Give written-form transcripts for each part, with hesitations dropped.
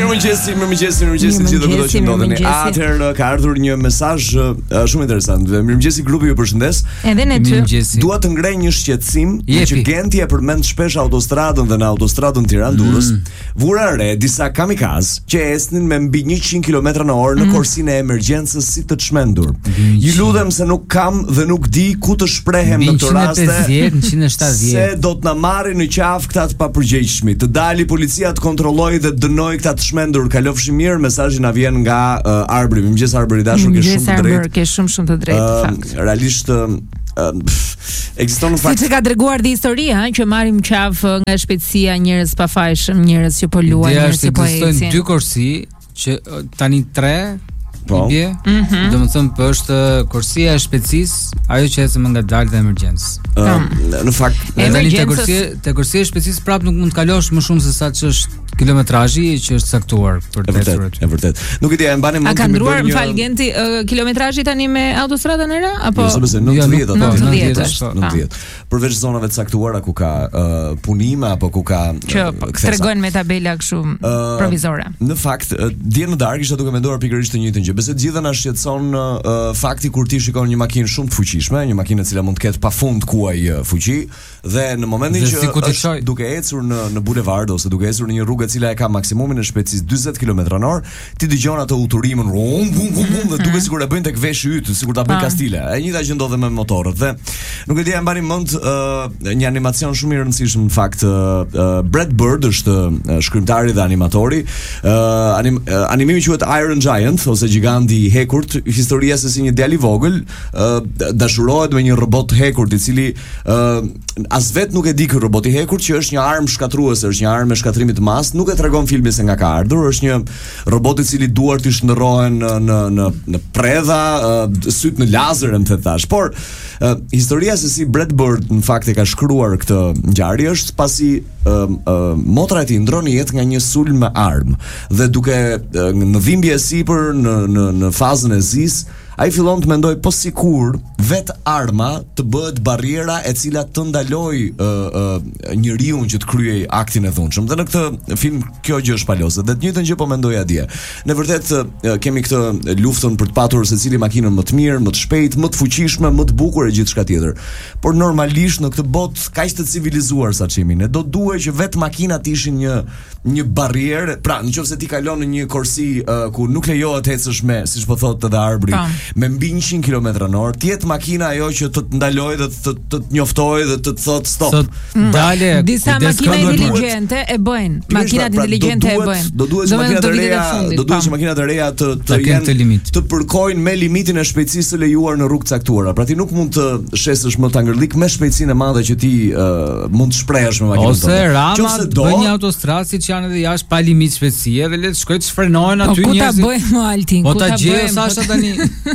Mirëmëngjes të gjithë këto që ndodheni. Atëherë ka ardhur një mesazh shumë interesant. Mirëmëngjes grupi, ju përshëndes. Edhe ne ty. Dua të ngrej një shqetësim që Genti e përmend shpesh autostradën dhe në autostradën Tiranë-Durrës. Vura re disa kamikaz që ecnin me mbi 100 km/h në korsinë e emergjencës si të çmendur. Ju lutem se nuk kam dhe nuk di ku të shprehem në këtë rast. 150, se do të na marrin në qafë këta të papërgjegjshmi. Të dali policia të kontrollojë dhe dënoj këta të shmendur. Kalofshi mirë, mesazhi na vjen nga Arbëri. Mirëmëngjes Arbëri dashur, ke shumë të drejtë. Ke shumë të drejtë fakt. Realisht ekziston në fakt. Siç e ka treguar dhe historia, që marrim qafë nga shpejtësia, njerëz pafajshëm, njerëz që po luajnë, njerëz që po ecin. Ekzistojnë dy korsi që tani 3 po. Domethënë po është korsia e shpejtësisë, ajo që ecën nga dalë dhe emergjencës. Në fakt, te korsia e shpejtësisë prap nuk mund të kalosh më shumë se sa ç'është kilometrazhi që është caktuar për të ecur aty. Është vërtet. Nuk e di, e mbani mend të më bëj një Genti kilometrazhi tani me autostradën e re apo jo, sepse 90 është. 90. Përveç zonave të caktuara ku ka punime apo ku ka që tregojnë me tabela kështu provizore. Në fakt, dje në darkë isha duke menduar pikërisht të njëjtën gjë. Besoj të gjithë na shqetëson fakti kur ti shikon një makinë shumë të fuqishme, një makinë e cila mund të ketë pafund kuaj fuqi dhe në momentin që është duke ecur në bulevard ose duke ecur në një rrugë e cila e ka maksimumin e shpejtësisë 40 km/h, ti dëgjon atë uturimin dhe duket sikur e bëjnë tek veshë yt, sikur ta bëjnë kastile. E njëjta që ndodhe me motorët dhe nuk e di, e mbani mend një animacion shumë i rëndësishëm në fakt. Brad Bird është shkrimtari dhe animatori. Animimi quhet Iron Giant ose Giganti i hekurt, historia se si një djalë i vogël dashurohet me një robot hekurt i cili as vet nuk e di ky robot i hekurt që është një armë shkatruese, është një armë me shkatrimi të mas, nuk e tregon filmi se nga ka ardhur, është një robot i cili duart i shndërrohen në predha, syt në lazer më thash. Por historia se si Brad Bird në fakt e ka shkruar këtë ngjarje është pasi motra e tij ndroni jetë nga një sulm me armë dhe duke në dhimbje e sipër në fazën e zis, ai fillon të mendoj po sikur vet arma të bëhet barriera e cila të ndaloj njeriu që të kryej aktin e dhunshëm. Dhe në këtë film kjo gjë është palose. Dhe të njëjtën gjë po mendoj atje. Në vërtet kemi këtë luftën për të patur secili makinën më të mirë, më të shpejtë, më të fuqishme, më të bukur e gjithçka tjetër. Por normalisht në këtë botë kaq të civilizuar sa çimi, ne do duhet që vet makinat ishin një barrierë. Pra, nëse ti kalon në një korsi ku nuk lejohet të ecësh me, siç po thotë edhe Arbri, me mbi 100 km/h, ti jet makina ajo që të ndaloj dhe të njoftojë dhe të thotë stop. Dale. Disa makina inteligjente e bëjnë. Makinat inteligjente e bëjnë. Do duhet që makinat e reja, që makinat e reja të jenë të përkojnë me limitin e shpejtësisë të lejuar në rrugë caktuara. Pra ti nuk mund të shesësh më tangërlik me shpejtësinë e madhe që ti mund të shprehesh me makinën tënde. Ose rama bën një autostradë siç janë edhe jashtë pa limit shpejtësie dhe le të shkojë të frenohen aty njerëzit. Po ta bëjmë Altin? Po ta gjejë Sasha tani.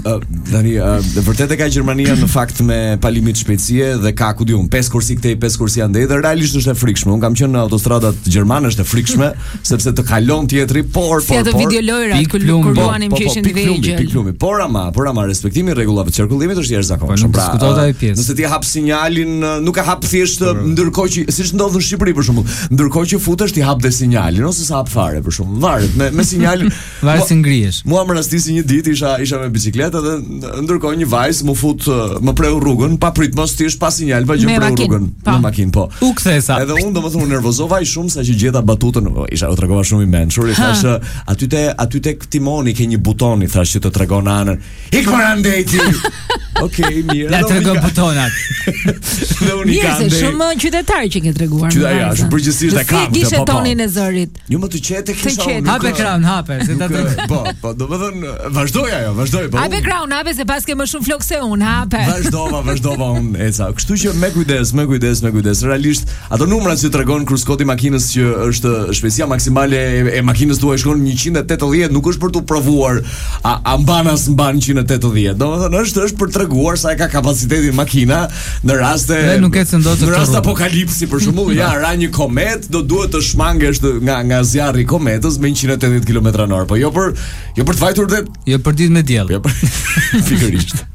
Vërtet e ka Gjermania në fakt me pa limit shpejtësie dhe ka ku diun 5 kursi këtej 5 kursi andej dhe realisht është e frikshme. Un kam qenë në autostradat gjermane, është e frikshme sepse të kalon tjetri por si ato videolojrat kur luanim që ishin të vegjël. Por ama respektimi rregullave të qarkullimit është jashtëzakonshëm. Pra, diskutohet ai pjesë. Nëse ti hap sinjalin, nuk e hap thjesht ndërkohë që siç ndodh në Shqipëri për shembull, ndërkohë që futesh ti hap dhe sinjalin ose sa hap fare për shembull. Varet me sinjalin. Varet si ngrihesh. Mua më rastisi një ditë isha me bicikletë dhe ndërkohë një vajzë më preu rrugën pa prit mos thjesht pa sinjal, pa gjë preu rrugën në makinë, po. U kthesa. Edhe unë domethënë nervozova i shumë sa që gjeta batutën, isha u tregova shumë i mençur, i thash aty tek timoni ke një buton, i thash që të tregon anën. Ik për andeti. Okej, mirë. La tregon butonat. Dhe unë kam shumë qytetar që ke treguar. Ja, është përgjithsisht e kam. Kishe tonin e zërit. Jo më të qetë kisha unë. Hap ekran, hape, se ta dëgjoj. Po, domethënë vazhdoj ajo, vazhdoj. Hap ekran, hape se pas ke më shumë flok se unë, hape. Vazhdova unë eca. Kështu që me kujdes. Realisht ato numrat që tregon kruskoti makinës që është shpejtësia maksimale e makinës tuaj shkon 180, nuk është për tu provuar a mban 180. Domethënë është për treguar sa e ka kapacitetin makina në raste në rast apokalipsi për shembull, ra një komet, do duhet të shmangesh nga zjarri i kometës me 180 km/h, po jo për të vajtur dhe jo për ditë me diell. Pikërisht.